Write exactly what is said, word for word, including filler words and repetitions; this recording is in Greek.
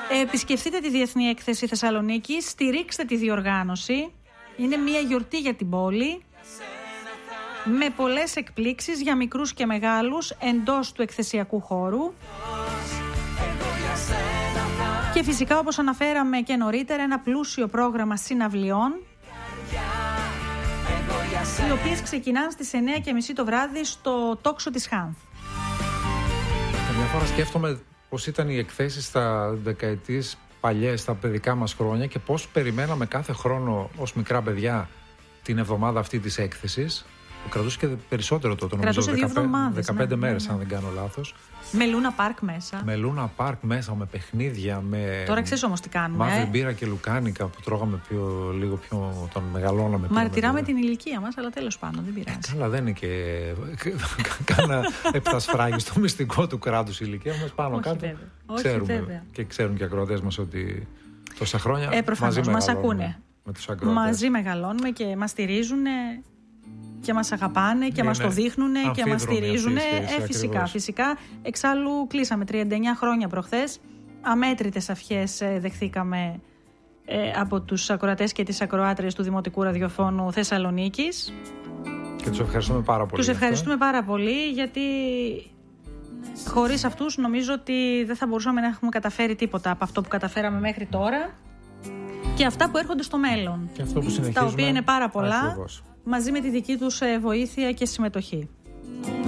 Επισκεφτείτε τη Διεθνή Έκθεση Θεσσαλονίκη, στηρίξτε τη διοργάνωση. Είναι μια γιορτή για την πόλη, με πολλές εκπλήξεις για μικρούς και μεγάλους εντός του εκθεσιακού χώρου. Και φυσικά, όπως αναφέραμε και νωρίτερα, ένα πλούσιο πρόγραμμα συναυλιών, οι οποίες ξεκινάνε στις εννιά και μισή το βράδυ στο τόξο της Χάνθ. Μια φορά σκέφτομαι πώς ήταν οι εκθέσεις στα δεκαετίες παλιές, στα παιδικά μας χρόνια, και πώς περιμέναμε κάθε χρόνο ως μικρά παιδιά την εβδομάδα αυτή της έκθεσης. Που κρατούσε και περισσότερο τότε, νομίζω. Κρατούσε δύο εβδομάδες, δεκαπέντε ναι, μέρες, ναι, αν ναι. δεν κάνω λάθος. Με Λούνα Πάρκ μέσα. Με Λούνα Πάρκ μέσα, με παιχνίδια. Με... Τώρα ξέρεις όμως τι κάνουμε. Μαύρη ε? μπύρα και λουκάνικα που τρώγαμε πιο, λίγο πιο. Τον μεγαλώναμε. Μαρτυράμε την ηλικία μας, αλλά τέλος πάντων δεν πειράζει. Ε, καλά, δεν είναι και. Κάνα επτασφράγι στο μυστικό του κράτους η ηλικία μας, πάνω Όχι, κάτω. Βέβαια. Ξέρουμε. Όχι, βέβαια. Και ξέρουν και οι ακροατές μας ότι τόσα χρόνια. Ε, προφανώς, μαζί μας μεγαλώνουμε ακούνε. Με τους ακροατές. Μαζί μεγαλώνουμε και μας στηρίζουν και μας αγαπάνε και ναι, μας ναι. το δείχνουν και μας στηρίζουν. Ε, φυσικά, φυσικά. Εξάλλου κλείσαμε τριάντα εννιά χρόνια προχθές. Αμέτρητες ευχές δεχθήκαμε ε, από τους ακροατές και τις ακροάτριες του Δημοτικού Ραδιοφώνου Θεσσαλονίκης. Και τους ευχαριστούμε πάρα πολύ. Τους ευχαριστούμε πάρα πολύ, γιατί χωρίς αυτούς νομίζω ότι δεν θα μπορούσαμε να έχουμε καταφέρει τίποτα από αυτό που καταφέραμε μέχρι τώρα και αυτά που έρχονται στο μέλλον. Και αυτό που συνεχίζουμε, τα οποία είναι πάρα πολλά, ακριβώς, μαζί με τη δική τους βοήθεια και συμμετοχή.